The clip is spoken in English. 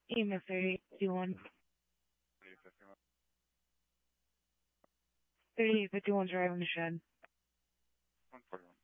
EMF 3851. 3851 drive in the shed. 141.